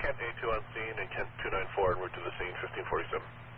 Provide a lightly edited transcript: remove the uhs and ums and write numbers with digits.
Kent A2 on scene and Kent 294 en route to the scene, 1547.